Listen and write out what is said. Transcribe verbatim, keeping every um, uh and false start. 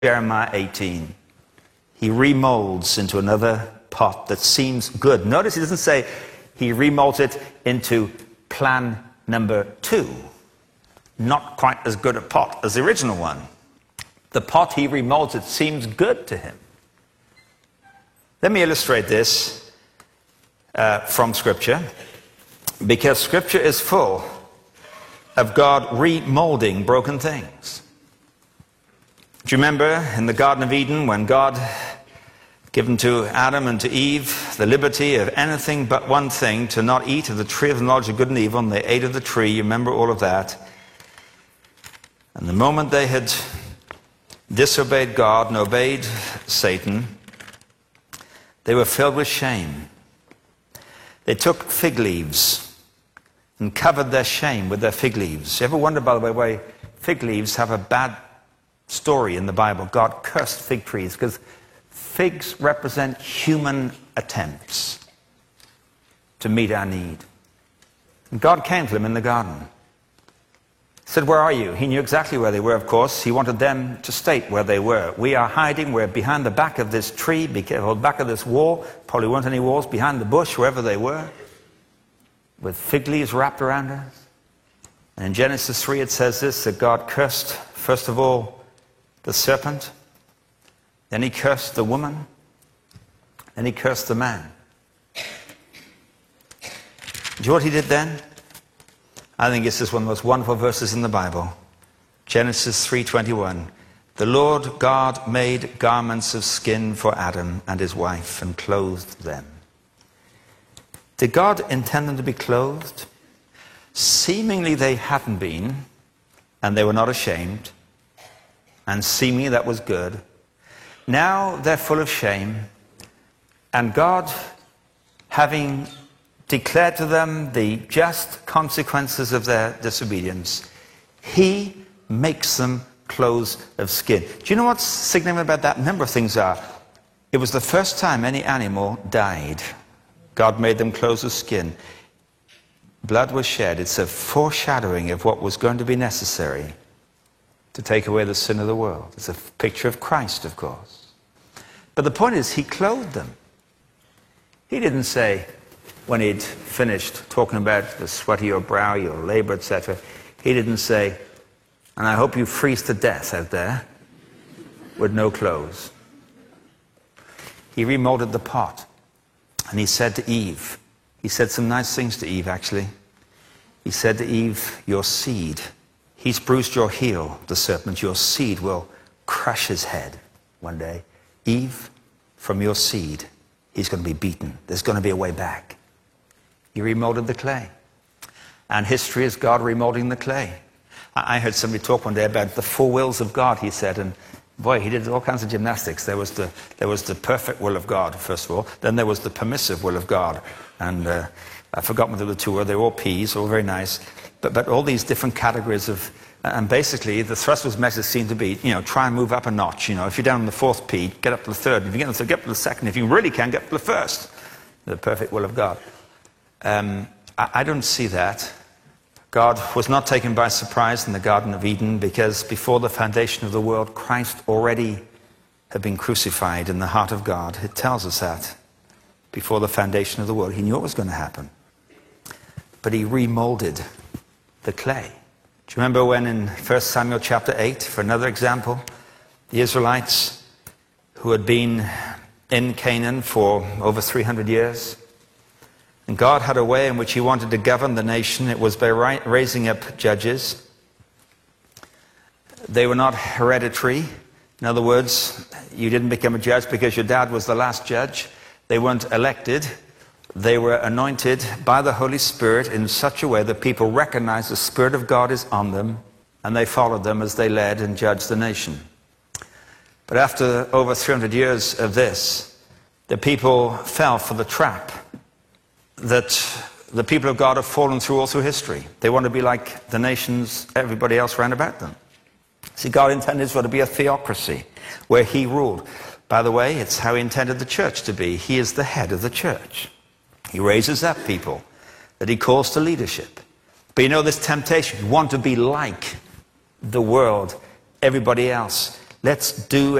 Jeremiah eighteen. He remolds into another pot that seems good. Notice he doesn't say he remolds it into plan number two. Not quite as good a pot as the original one. The pot he remolds it seems good to him. Let me illustrate this uh, from Scripture, because Scripture is full of God remolding broken things. Do you remember in the Garden of Eden when God given to Adam and to Eve the liberty of anything but one thing, to not eat of the tree of the knowledge of good and evil, and they ate of the tree? You remember all of that. And the moment they had disobeyed God and obeyed Satan, they were filled with shame. They took fig leaves and covered their shame with their fig leaves. You ever wonder, by the way, why fig leaves have a bad story in the Bible? God cursed fig trees because figs represent human attempts to meet our need. And God came to them in the garden. He said, "Where are you?" He knew exactly where they were, of course. He wanted them to state where they were. "We are hiding. We're behind the back of this tree, or the back of this wall." Probably weren't any walls. Behind the bush, wherever they were, with fig leaves wrapped around us. And in Genesis three it says this, that God cursed, first of all, the serpent. Then he cursed the woman. Then he cursed the man. Do you know what he did then? I think this is one of the most wonderful verses in the Bible. Genesis three twenty-one. The Lord God made garments of skin for Adam and his wife and clothed them. Did God intend them to be clothed? Seemingly they hadn't been, and they were not ashamed, and seemingly that was good. Now they're full of shame, and God, having declared to them the just consequences of their disobedience, he makes them clothes of skin. Do you know what's significant about that? A number of things are. It was the first time any animal died. God made them clothes of skin. Blood was shed. It's a foreshadowing of what was going to be necessary to take away the sin of the world. It's a picture of Christ, of course. But the point is, he clothed them. He didn't say, when he'd finished talking about the sweat of your brow, your labor, et cetera, he didn't say, "And I hope you freeze to death out there with no clothes." He remolded the pot. And he said to Eve, he said some nice things to Eve, actually. He said to Eve, "Your seed, he's bruised your heel, the serpent, your seed will crush his head one day. Eve, from your seed, he's going to be beaten. There's going to be a way back." He remolded the clay. And history is God remolding the clay. I heard somebody talk one day about the four wills of God, he said, and boy, he did all kinds of gymnastics. There was the, there was the perfect will of God, first of all. Then there was the permissive will of God. And uh, I've forgotten what the two were. They were all P's, all very nice. But, but all these different categories of... And basically, the thrust of his message seemed to be, you know, try and move up a notch. You know, if you're down in the fourth P, get up to the third. If you get to the, get up to the second. If you really can, get up to the first. The perfect will of God. Um, I, I don't see that. God was not taken by surprise in the Garden of Eden, because before the foundation of the world, Christ already had been crucified in the heart of God. It tells us that. Before the foundation of the world, he knew what was going to happen. But he remolded the clay. Do you remember when in First Samuel chapter eight, for another example, the Israelites who had been in Canaan for over three hundred years, and God had a way in which he wanted to govern the nation. It was by raising up judges. They were not hereditary. In other words, you didn't become a judge because your dad was the last judge. They weren't elected. They were anointed by the Holy Spirit in such a way that people recognized the Spirit of God is on them, and they followed them as they led and judged the nation. But after over three hundred years of this, the people fell for the trap that the people of God have fallen through all through history. They want to be like the nations, everybody else round about them. See, God intended Israel to be a theocracy, where he ruled. By the way, it's how he intended the church to be. He is the head of the church. He raises up people that he calls to leadership. But you know this temptation, you want to be like the world, everybody else. Let's do